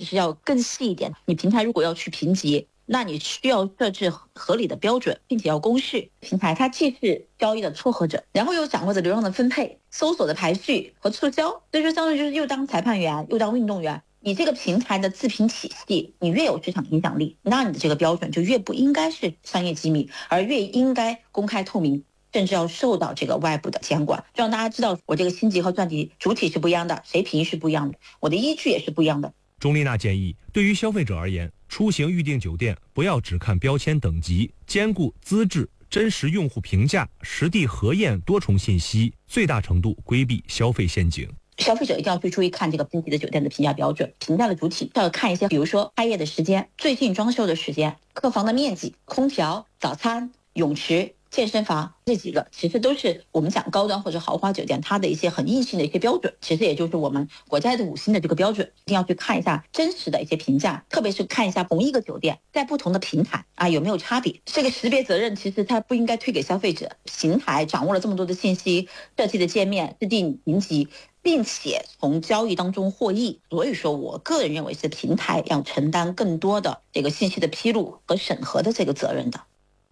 实要更细一点。你平台如果要去评级，那你需要设置合理的标准，并且要公示。平台它既是交易的撮合者，然后又掌握着流量的分配、搜索的排序和促销，所以说相当于就是又当裁判员又当运动员。你这个平台的自评体系，你越有市场影响力，那你的这个标准就越不应该是商业机密，而越应该公开透明，甚至要受到这个外部的监管，就让大家知道我这个星级和钻级主体是不一样的，谁评是不一样的，我的依据也是不一样的。 钟丽娜建议，对于消费者而言，出行预订酒店不要只看标签等级，兼顾资质、真实用户评价、实地核验多重信息，最大程度规避消费陷阱。 消费者一定要去注意看这个星级的酒店的评价标准，评价的主体要看一些，比如说开业的时间、最近装修的时间、客房的面积、空调、早餐、泳池、健身房，这几个其实都是我们讲高端或者豪华酒店它的一些很硬性的一些标准，其实也就是我们国家的5星的这个标准，一定要去看一下真实的一些评价，特别是看一下同一个酒店在不同的平台有没有差别。这个识别责任其实它不应该推给消费者，平台掌握了这么多的信息，设计的界面、制定评级，并且从交易当中获益，所以说我个人认为是平台要承担更多的这个信息的披露和审核的这个责任的。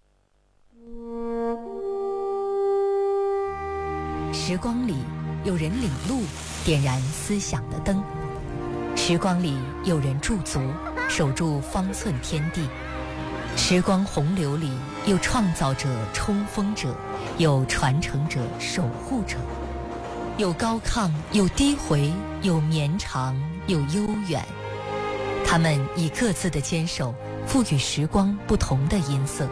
时光里有人领路，点燃思想的灯；时光里有人驻足，守住方寸天地；时光洪流里有创造者、冲锋者，有传承者、守护者，有高亢，有低回，有绵长，有悠远。他们以各自的坚守，赋予时光不同的音色。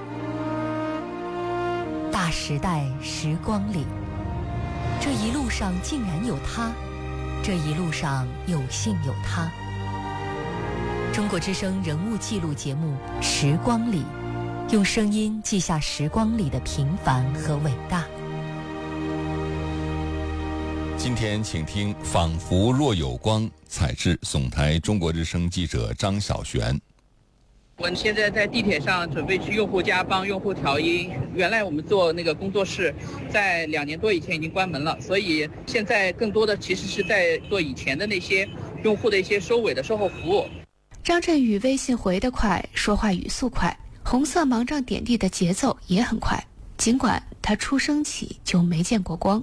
大时代时光里，这一路上竟然有他，这一路上有幸有他。中国之声人物记录节目《时光里》，用声音记下时光里的平凡和伟大。 今天请听《仿佛若有光》，采自总台中国之声记者张小璇。 我现在在地铁上准备去用户家帮用户调音。原来我们做那个工作室在2年多以前已经关门了，所以现在更多的其实是在做以前的那些用户的一些收尾的售后服务。 张振宇微信回得快，说话语速快，红色盲杖点地的节奏也很快，尽管他出生起就没见过光。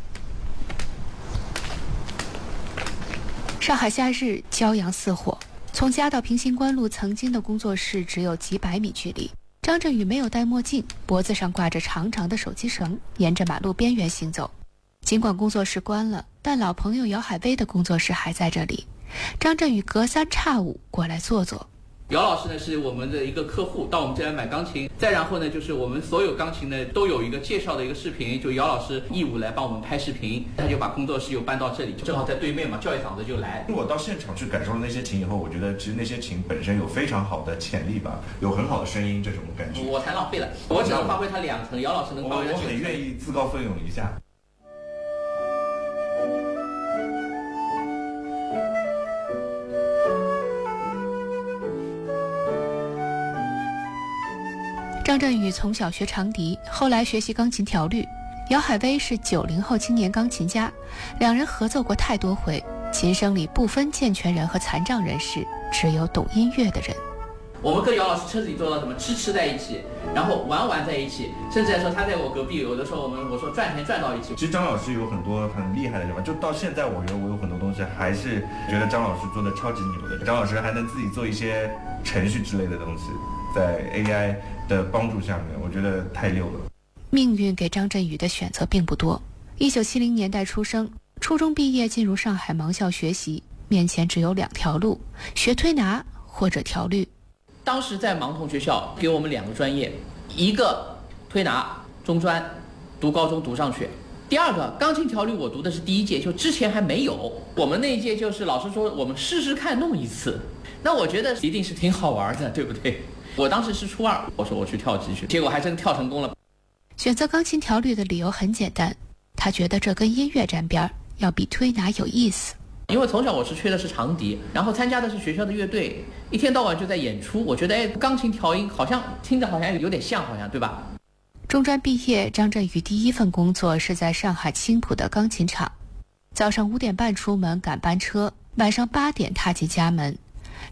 上海夏日骄阳似火，从家到平型关路曾经的工作室只有几百米距离。张振宇没有戴墨镜，脖子上挂着长长的手机绳，沿着马路边缘行走。尽管工作室关了，但老朋友姚海威的工作室还在这里。张振宇隔三差五过来坐坐。 姚老师呢是我们的一个客户，到我们这来买钢琴。再然后呢，就是我们所有钢琴呢都有一个介绍的一个视频，就姚老师义务来帮我们拍视频，他就把工作室又搬到这里，正好在对面嘛，叫一嗓子就来。 我到现场去感受了那些琴以后，我觉得其实那些琴本身有非常好的潜力吧，有很好的声音这种感觉。 我才浪费了，我只能发挥它2成，姚老师能发挥它9成。 我很愿意自告奋勇一下。 张振宇从小学长笛，后来学习钢琴调律。姚海威是90后青年钢琴家，两人合奏过太多回，琴声里不分健全人和残障人士，只有懂音乐的人。 我们跟姚老师车子里做到什么吃在一起，然后玩在一起，甚至来说他在我隔壁，有的时候我说赚钱赚到一起。 其实张老师有很多很厉害的地方，就到现在我觉得我有很多东西还是觉得张老师做的超级牛的。张老师还能自己做一些程序之类的东西，在 AI 的帮助下面，我觉得太溜了。 命运给张振宇的选择并不多。1970年代出生，初中毕业进入上海盲校学习，面前只有2条路：学推拿或者调律。 当时在盲童学校给我们2个专业，一个推拿中专，读高中读上去；第二个钢琴调律，我读的是第1届，就之前还没有。我们那一届就是老师说我们试试看弄一次，那我觉得一定是挺好玩的，对不对？我当时是初2，我说我去跳级去，结果还真跳成功了。 选择钢琴调律的理由很简单，他觉得这跟音乐沾边，要比推拿有意思。 因为从小我是吹的是长笛，然后参加的是学校的乐队，一天到晚就在演出，我觉得钢琴调音好像听着好像有点像，好像对吧？ 中专毕业，张振宇第一份工作是在上海青浦的钢琴厂，早上5点半出门赶班车，晚上8点踏进家门，